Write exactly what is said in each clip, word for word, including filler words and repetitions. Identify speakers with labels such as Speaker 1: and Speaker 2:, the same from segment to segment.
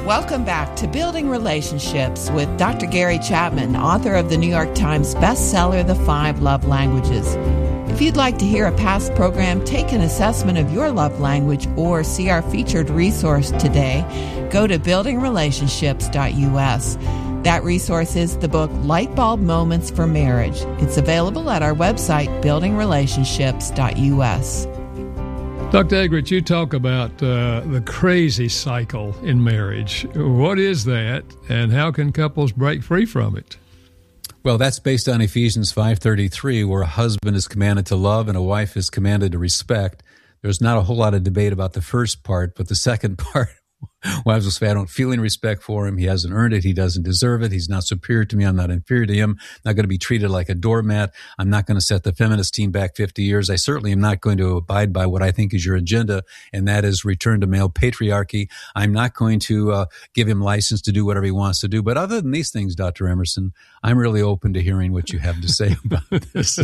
Speaker 1: Welcome back to Building Relationships with Doctor Gary Chapman, author of the New York Times bestseller, The Five Love Languages. If you'd like to hear a past program, take an assessment of your love language, or see our featured resource today, go to building relationships dot u s. That resource is the book Lightbulb Moments for Marriage. It's available at our website, building relationships dot u s.
Speaker 2: Doctor Eggerichs, you talk about uh, the crazy cycle in marriage. What is that, and how can couples break free from it?
Speaker 3: Well, that's based on Ephesians five thirty-three, where a husband is commanded to love and a wife is commanded to respect. There's not a whole lot of debate about the first part, but the second part, wives will say, I don't feel any respect for him. He hasn't earned it. He doesn't deserve it. He's not superior to me. I'm not inferior to him. I'm not going to be treated like a doormat. I'm not going to set the feminist team back fifty years. I certainly am not going to abide by what I think is your agenda, and that is return to male patriarchy. I'm not going to uh, give him license to do whatever he wants to do. But other than these things, Doctor Emerson, I'm really open to hearing what you have to say about this.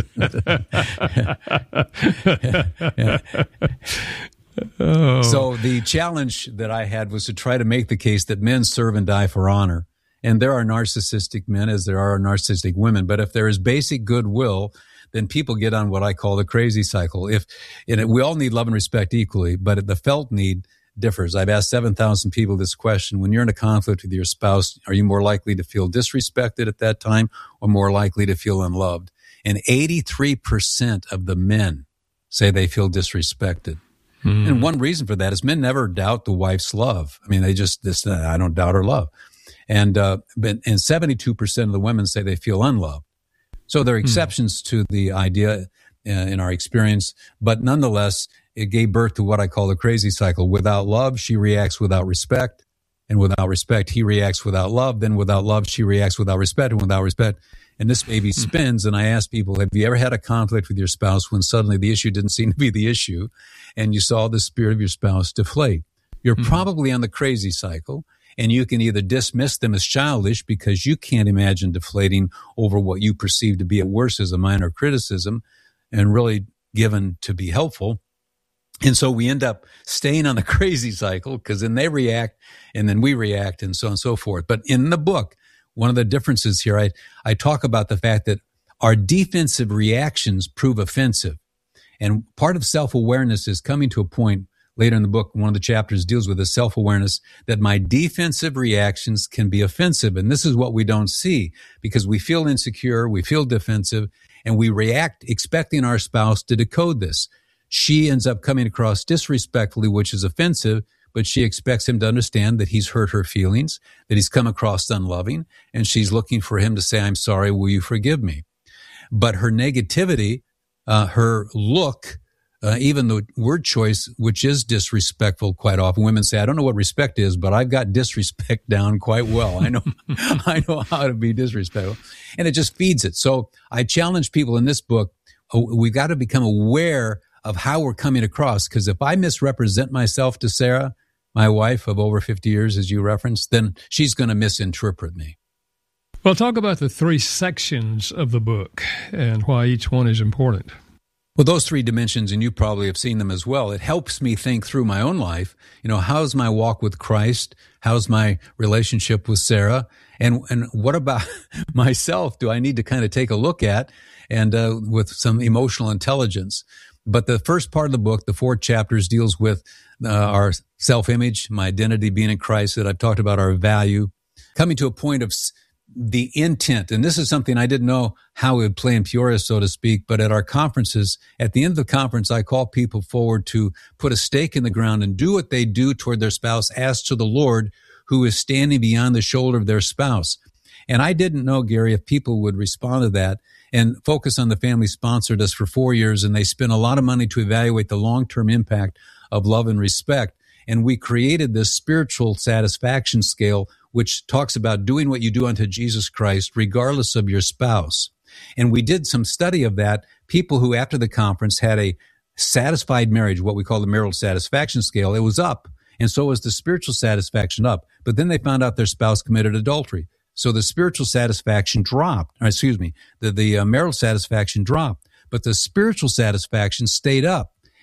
Speaker 3: Oh. So the challenge that I had was to try to make the case that men serve and die for honor. And there are narcissistic men as there are narcissistic women. But if there is basic goodwill, then people get on what I call the crazy cycle. If and it, we all need love and respect equally, but the felt need differs. I've asked seven thousand people this question. When you're in a conflict with your spouse, are you more likely to feel disrespected at that time or more likely to feel unloved? And eighty-three percent of the men say they feel disrespected. Mm. And one reason for that is men never doubt the wife's love. I mean, they just, this, uh, I don't doubt her love. And, uh, but, and seventy-two percent of the women say they feel unloved. So there are exceptions mm. to the idea uh, in our experience, but nonetheless, it gave birth to what I call the crazy cycle. Without love, she reacts without respect. And without respect, he reacts without love. Then without love, she reacts without respect. And without respect, and this baby spins. And I ask people, have you ever had a conflict with your spouse when suddenly the issue didn't seem to be the issue and you saw the spirit of your spouse deflate? You're mm-hmm. probably on the crazy cycle, and you can either dismiss them as childish because you can't imagine deflating over what you perceive to be at worst as a minor criticism and really given to be helpful. And so we end up staying on the crazy cycle because then they react and then we react and so on and so forth. But in the book, one of the differences here, I, I talk about the fact that our defensive reactions prove offensive. And part of self-awareness is coming to a point later in the book, one of the chapters deals with this self-awareness that my defensive reactions can be offensive. And this is what we don't see because we feel insecure, we feel defensive, and we react expecting our spouse to decode this. She ends up coming across disrespectfully, which is offensive, but she expects him to understand that he's hurt her feelings, that he's come across unloving, and she's looking for him to say, I'm sorry, will you forgive me? But her negativity, uh, her look, uh, even the word choice, which is disrespectful quite often. Women say, I don't know what respect is, but I've got disrespect down quite well. I know, I know how to be disrespectful. And it just feeds it. So I challenge people in this book, oh, we've got to become aware of how we're coming across. Because if I misrepresent myself to Sarah, my wife of over fifty years, as you referenced, then she's going to misinterpret me.
Speaker 2: Well, talk about the three sections of the book and why each one is important.
Speaker 3: Well, those three dimensions, and you probably have seen them as well, it helps me think through my own life. You know, how's my walk with Christ? How's my relationship with Sarah? And and what about myself do I need to kind of take a look at and uh, with some emotional intelligence? But the first part of the book, the four chapters, deals with uh, our self-image, my identity being in Christ, that I've talked about, our value, coming to a point of the intent. And this is something I didn't know how it would play in Peoria, so to speak, but at our conferences, at the end of the conference, I call people forward to put a stake in the ground and do what they do toward their spouse as to the Lord who is standing beyond the shoulder of their spouse. And I didn't know, Gary, if people would respond to that. And Focus on the Family sponsored us for four years, and they spent a lot of money to evaluate the long-term impact of love and respect. And we created this spiritual satisfaction scale, which talks about doing what you do unto Jesus Christ, regardless of your spouse. And we did some study of that. People who, after the conference, had a satisfied marriage, what we call the marital satisfaction scale, it was up. And so was the spiritual satisfaction up. But then they found out their spouse committed adultery. So the spiritual satisfaction dropped, or excuse me, the, the uh, marital satisfaction dropped, but the spiritual satisfaction stayed up.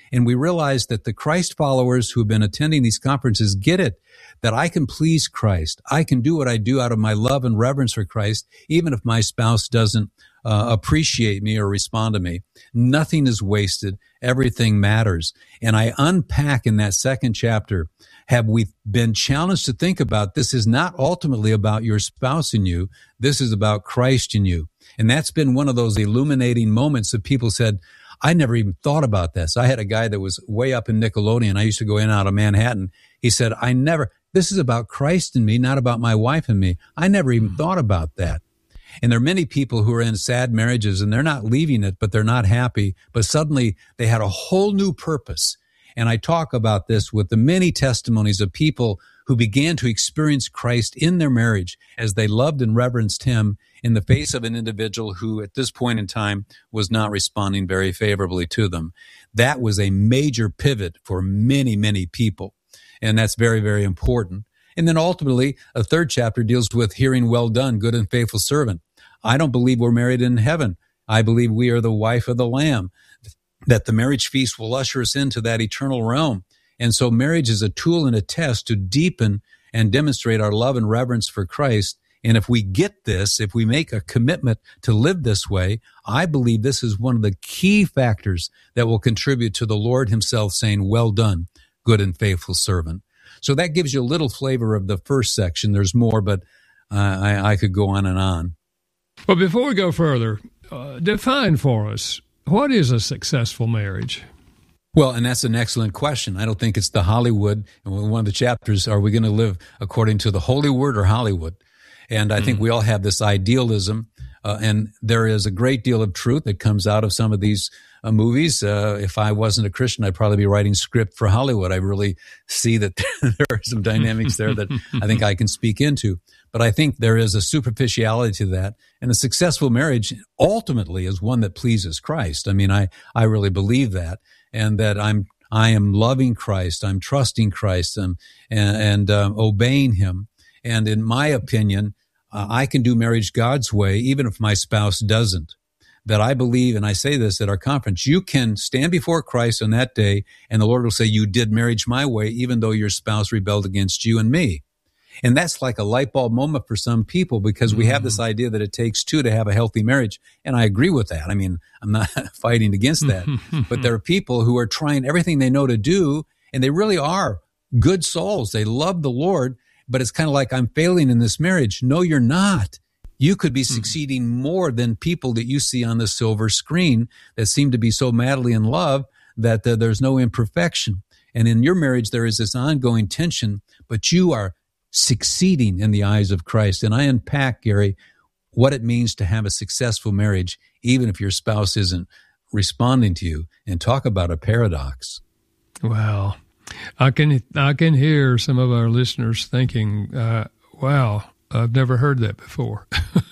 Speaker 3: And we realize that the Christ followers who have been attending these conferences get it, that I can please Christ. I can do what I do out of my love and reverence for Christ, even if my spouse doesn't uh, appreciate me or respond to me. Nothing is wasted. Everything matters. And I unpack in that second chapter, have we been challenged to think about this is not ultimately about your spouse in you. This is about Christ in you. And that's been one of those illuminating moments that people said, I never even thought about this. I had a guy that was way up in Nickelodeon. I used to go in and out of Manhattan. He said, I never, this is about Christ and me, not about my wife and me. I never even thought about that. And there are many people who are in sad marriages and they're not leaving it, but they're not happy. But suddenly they had a whole new purpose. And I talk about this with the many testimonies of people who began to experience Christ in their marriage as they loved and reverenced him in the face of an individual who at this point in time was not responding very favorably to them. That was a major pivot for many, many people. And that's very, very important. And then ultimately, a third chapter deals with hearing, well done, good and faithful servant. I don't believe we're married in heaven. I believe we are the wife of the Lamb, that the marriage feast will usher us into that eternal realm. And so marriage is a tool and a test to deepen and demonstrate our love and reverence for Christ. And if we get this, if we make a commitment to live this way, I believe this is one of the key factors that will contribute to the Lord himself saying, well done, good and faithful servant. So that gives you a little flavor of the first section. There's more, but uh, I, I could go on and on.
Speaker 2: Well, before we go further, uh, define for us, what is a successful marriage?
Speaker 3: Well, and that's an excellent question. I don't think it's the Hollywood. One of the chapters, are we going to live according to the Holy Word or Hollywood? And I mm. think we all have this idealism, uh, and there is a great deal of truth that comes out of some of these uh, movies. Uh, if I wasn't a Christian, I'd probably be writing script for Hollywood. I really see that there are some dynamics there that I think I can speak into. But I think there is a superficiality to that. And a successful marriage ultimately is one that pleases Christ. I mean, I, I really believe that. And that I'm, I am loving Christ, I'm trusting Christ, and and, and uh, obeying Him. And in my opinion, uh, I can do marriage God's way, even if my spouse doesn't. That I believe, and I say this at our conference, you can stand before Christ on that day, and the Lord will say, "You did marriage my way, even though your spouse rebelled against you and me." And that's like a light bulb moment for some people, because we have this idea that it takes two to have a healthy marriage. And I agree with that. I mean, I'm not fighting against that. But there are people who are trying everything they know to do, and they really are good souls. They love the Lord, but it's kind of like, I'm failing in this marriage. No, you're not. You could be succeeding more than people that you see on the silver screen that seem to be so madly in love that uh, there's no imperfection. And in your marriage, there is this ongoing tension, but you are succeeding in the eyes of Christ. And I unpack, Gary, what it means to have a successful marriage, even if your spouse isn't responding to you, and talk about a paradox.
Speaker 2: Wow. I can, I can hear some of our listeners thinking, uh, wow, I've never heard that before.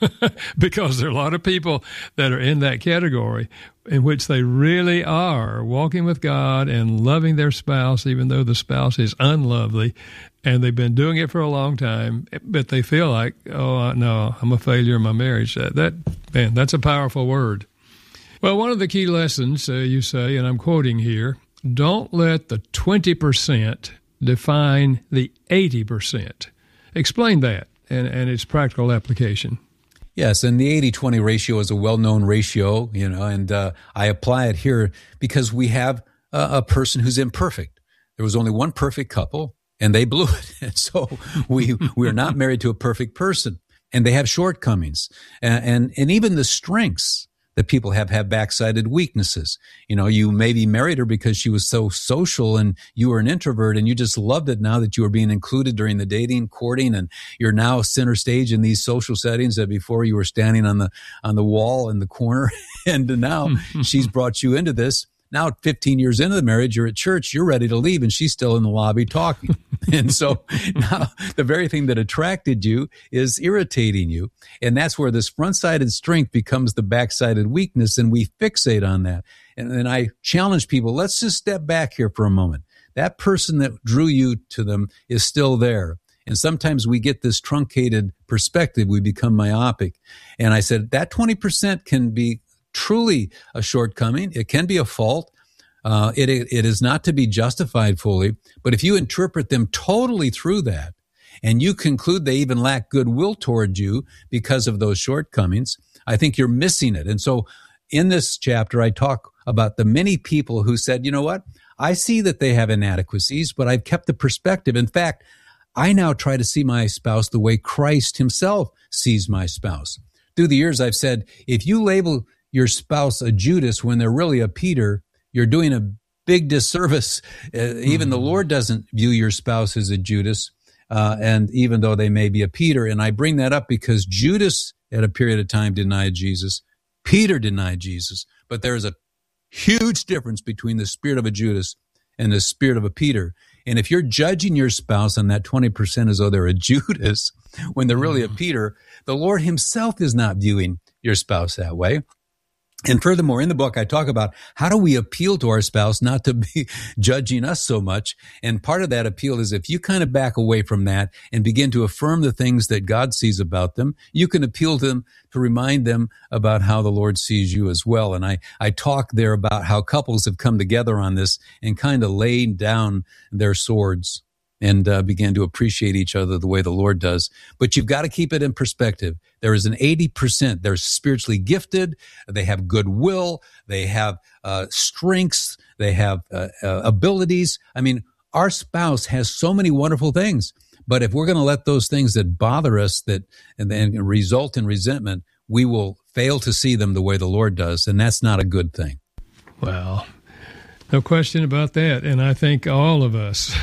Speaker 2: Because there are a lot of people that are in that category in which they really are walking with God and loving their spouse, even though the spouse is unlovely, and they've been doing it for a long time, but they feel like, oh, no, I'm a failure in my marriage. That, that man, that's a powerful word. Well, one of the key lessons, uh, you say, and I'm quoting here, don't let the twenty percent define the eighty percent. Explain that and, and its practical application.
Speaker 3: Yes, and the eighty twenty ratio is a well-known ratio, you know, and uh, I apply it here because we have a, a person who's imperfect. There was only one perfect couple, and they blew it. And so we we are not married to a perfect person, and they have shortcomings, and and, and even the strengths that people have have backsided weaknesses. You know, you maybe married her because she was so social and you were an introvert and you just loved it now that you were being included during the dating, courting, and you're now center stage in these social settings that before you were standing on the, on the wall in the corner. And now she's brought you into this. Now, fifteen years into the marriage, you're at church, you're ready to leave, and she's still in the lobby talking. And so now the very thing that attracted you is irritating you. And that's where this front-sided strength becomes the back-sided weakness, and we fixate on that. And then I challenge people, let's just step back here for a moment. That person that drew you to them is still there. And sometimes we get this truncated perspective. We become myopic. And I said, that twenty percent can be truly a shortcoming. It can be a fault. Uh, it, it is not to be justified fully, but if you interpret them totally through that, and you conclude they even lack goodwill toward you because of those shortcomings, I think you're missing it. And so in this chapter, I talk about the many people who said, you know what? I see that they have inadequacies, but I've kept the perspective. In fact, I now try to see my spouse the way Christ himself sees my spouse. Through the years, I've said, if you label your spouse a Judas when they're really a Peter, you're doing a big disservice. Uh, even mm-hmm. the Lord doesn't view your spouse as a Judas, uh, and even though they may be a Peter. And I bring that up because Judas, at a period of time, denied Jesus. Peter denied Jesus. But there is a huge difference between the spirit of a Judas and the spirit of a Peter. And if you're judging your spouse on that twenty percent as though they're a Judas, when they're really a Peter, the Lord himself is not viewing your spouse that way. And furthermore, in the book, I talk about how do we appeal to our spouse not to be judging us so much. And part of that appeal is if you kind of back away from that and begin to affirm the things that God sees about them, you can appeal to them to remind them about how the Lord sees you as well. And I, I talk there about how couples have come together on this and kind of laid down their swords and uh, began to appreciate each other the way the Lord does. But you've got to keep it in perspective. There is an eighty percent. They're spiritually gifted. They have goodwill. They have uh, strengths. They have uh, uh, abilities. I mean, our spouse has so many wonderful things. But if we're going to let those things that bother us that and then result in resentment, we will fail to see them the way the Lord does. And that's not a good thing.
Speaker 2: Well, no question about that. And I think all of us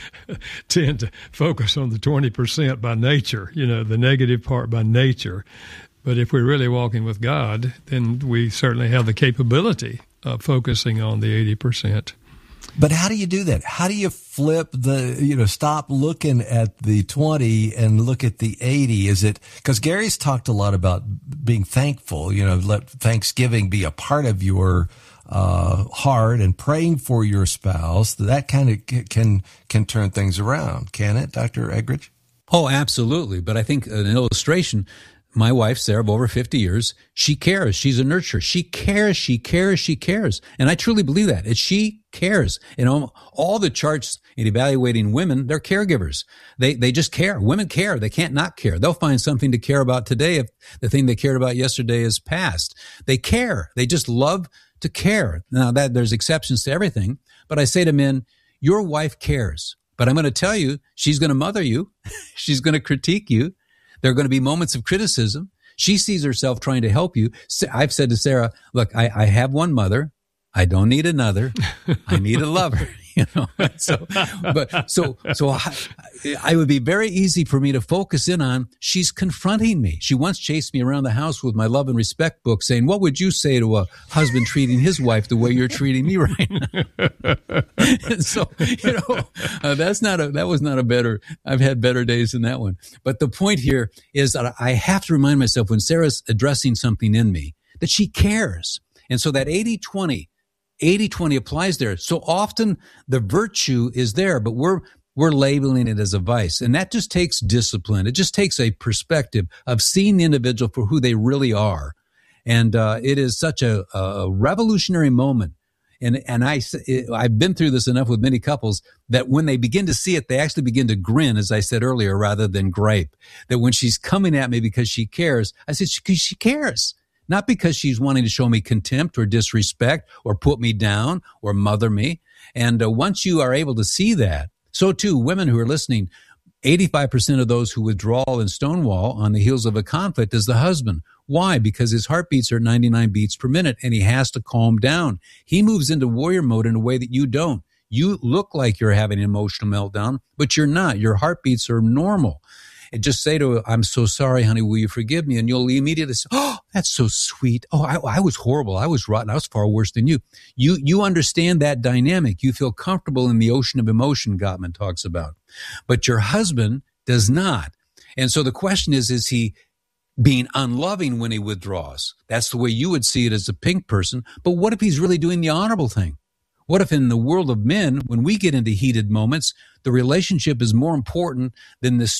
Speaker 2: tend to focus on the twenty percent by nature, you know, the negative part by nature. But if we're really walking with God, then we certainly have the capability of focusing on the eighty percent.
Speaker 4: But how do you do that? How do you flip the, you know, stop looking at the twenty and look at the eighty? Is it, because Gary's talked a lot about being thankful, you know, let Thanksgiving be a part of your uh, heart and praying for your spouse. That kind of can, can turn things around, can it, Doctor Eggerich?
Speaker 3: Oh, absolutely. But I think an illustration, my wife, Sarah, of over fifty years, she cares. She's a nurturer. She cares, she cares, she cares. And I truly believe that. It's she cares. You know, all the charts in evaluating women, they're caregivers. They they just care. Women care. They can't not care. They'll find something to care about today if the thing they cared about yesterday is past. They care. They just love to care. Now, that there's exceptions to everything. But I say to men, your wife cares. But I'm going to tell you, she's going to mother you. She's going to critique you. There are going to be moments of criticism. She sees herself trying to help you. I've said to Sarah, look, I, I have one mother. I don't need another. I need a lover. You know, so, but so, so I, I would be very easy for me to focus in on, she's confronting me. She once chased me around the house with my love and respect book saying, what would you say to a husband treating his wife the way you're treating me right now? And so, you know, uh, that's not a, that was not a better, I've had better days than that one. But the point here is that I have to remind myself when Sarah's addressing something in me that she cares. And so that eighty twenty, eighty twenty applies there. So often the virtue is there, but we're we're labeling it as a vice. And that just takes discipline. It just takes a perspective of seeing the individual for who they really are. And uh, it is such a, a revolutionary moment. And and I, I've been through this enough with many couples that when they begin to see it, they actually begin to grin, as I said earlier, rather than gripe. That when she's coming at me because she cares, I said, because she cares. Not because she's wanting to show me contempt or disrespect or put me down or mother me. And uh, once you are able to see that, so too, women who are listening, eighty-five percent of those who withdraw and stonewall on the heels of a conflict is the husband. Why? Because his heartbeats are ninety-nine beats per minute and he has to calm down. He moves into warrior mode in a way that you don't. You look like you're having an emotional meltdown, but you're not. Your heartbeats are normal. And just say to her, I'm so sorry, honey, will you forgive me? And you'll immediately say, oh, that's so sweet. Oh, I, I was horrible. I was rotten. I was far worse than you. You you understand that dynamic. You feel comfortable in the ocean of emotion Gottman talks about. But your husband does not. And so the question is, is he being unloving when he withdraws? That's the way you would see it as a pink person. But what if he's really doing the honorable thing? What if in the world of men, when we get into heated moments, the relationship is more important than this